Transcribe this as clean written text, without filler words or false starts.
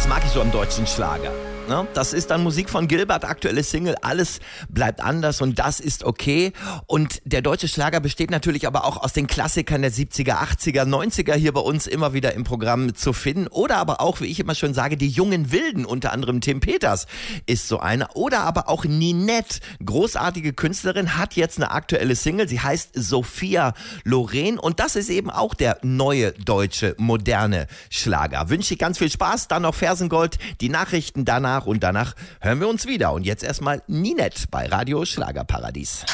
das mag ich so am deutschen Schlager. Ne? Das ist dann Musik von Gilbert, aktuelle Single, alles bleibt anders und das ist okay. Und der deutsche Schlager besteht natürlich aber auch aus den Klassikern der 70er, 80er, 90er hier bei uns immer wieder im Programm zu finden. Oder aber auch, wie ich immer schon sage, die jungen Wilden, unter anderem Tim Peters ist so einer. Oder aber auch Ninette, großartige Künstlerin, hat jetzt eine aktuelle Single. Sie heißt Sophia Loren und das ist eben auch der neue deutsche moderne Schlager. Wünsche ich ganz viel Spaß, dann noch Fersengold, die Nachrichten danach und danach hören wir uns wieder. Und jetzt erstmal Ninette bei Radio Schlagerparadies.